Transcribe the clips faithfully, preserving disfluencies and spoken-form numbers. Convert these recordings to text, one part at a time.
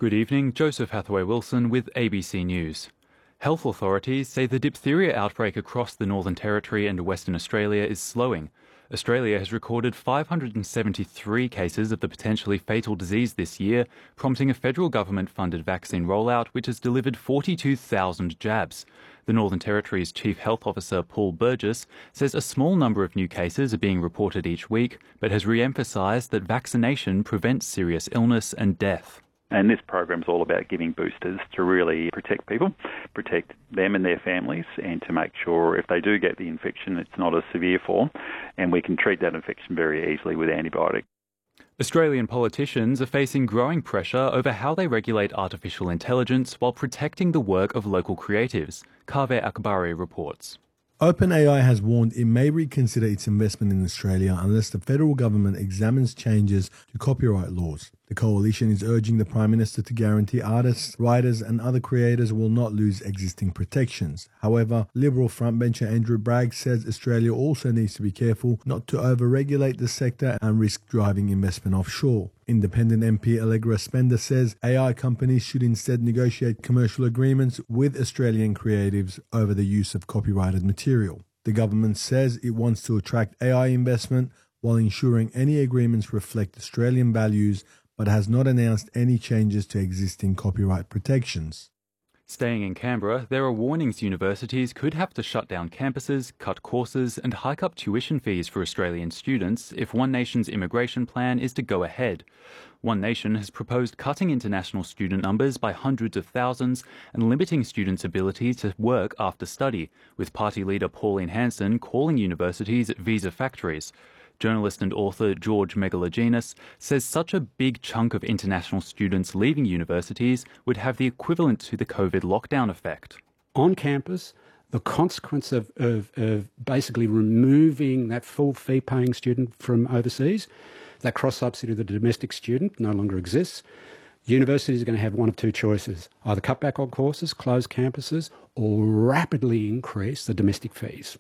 Good evening, Joseph Hathaway-Wilson with A B C News. Health authorities say the diphtheria outbreak across the Northern Territory and Western Australia is slowing. Australia has recorded five hundred seventy-three cases of the potentially fatal disease this year, prompting a federal government-funded vaccine rollout which has delivered forty-two thousand jabs. The Northern Territory's Chief Health Officer Paul Burgess says a small number of new cases are being reported each week, but has re-emphasised that vaccination prevents serious illness and death. And this program's all about giving boosters to really protect people, protect them and their families, and to make sure if they do get the infection, it's not a severe form, and we can treat that infection very easily with antibiotics. Australian politicians are facing growing pressure over how they regulate artificial intelligence while protecting the work of local creatives. Kaveh Akbari reports. OpenAI has warned it may reconsider its investment in Australia unless the federal government examines changes to copyright laws. The coalition is urging the Prime Minister to guarantee artists, writers and other creators will not lose existing protections. However, Liberal frontbencher Andrew Bragg says Australia also needs to be careful not to over-regulate the sector and risk driving investment offshore. Independent M P Allegra Spender says A I companies should instead negotiate commercial agreements with Australian creatives over the use of copyrighted material. The government says it wants to attract A I investment while ensuring any agreements reflect Australian values, but has not announced any changes to existing copyright protections. Staying in Canberra, there are warnings universities could have to shut down campuses, cut courses and hike up tuition fees for Australian students if One Nation's immigration plan is to go ahead. One Nation has proposed cutting international student numbers by hundreds of thousands and limiting students' ability to work after study, with party leader Pauline Hanson calling universities visa factories. Journalist and author George Megalogenis says such a big chunk of international students leaving universities would have the equivalent to the COVID lockdown effect. On campus, the consequence of, of, of basically removing that full fee-paying student from overseas, that cross-subsidy of the domestic student no longer exists. Universities are going to have one of two choices: either cut back on courses, close campuses, or rapidly increase the domestic fees.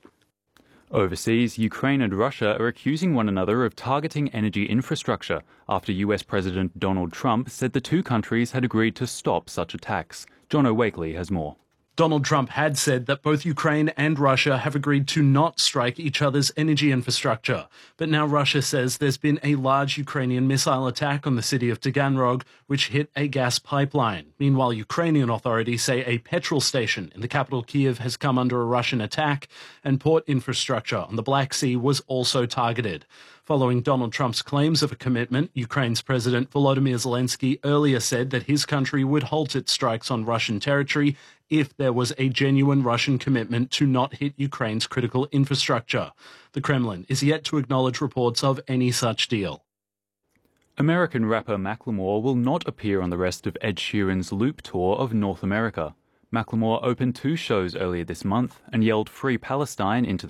Overseas, Ukraine and Russia are accusing one another of targeting energy infrastructure after U S President Donald Trump said the two countries had agreed to stop such attacks. Jono Wakely has more. Donald Trump had said that both Ukraine and Russia have agreed to not strike each other's energy infrastructure. But now Russia says there's been a large Ukrainian missile attack on the city of Taganrog, which hit a gas pipeline. Meanwhile, Ukrainian authorities say a petrol station in the capital Kyiv has come under a Russian attack, and port infrastructure on the Black Sea was also targeted. Following Donald Trump's claims of a commitment, Ukraine's President Volodymyr Zelensky earlier said that his country would halt its strikes on Russian territory if there was a genuine Russian commitment to not hit Ukraine's critical infrastructure. The Kremlin is yet to acknowledge reports of any such deal. American rapper Macklemore will not appear on the rest of Ed Sheeran's Loop tour of North America. Macklemore opened two shows earlier this month and yelled "Free Palestine" into the